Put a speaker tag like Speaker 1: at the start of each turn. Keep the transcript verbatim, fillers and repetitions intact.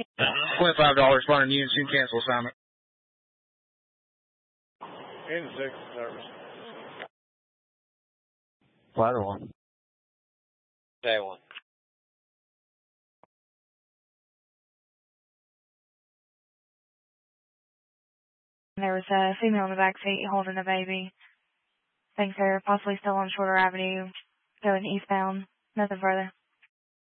Speaker 1: twenty-five dollars finding you and soon cancel assignment.
Speaker 2: In six service.
Speaker 3: Ladder one.
Speaker 4: Day one.
Speaker 5: There was a female in the back seat holding a baby. Thinks they're possibly still on Shorter Avenue, going eastbound. Nothing further.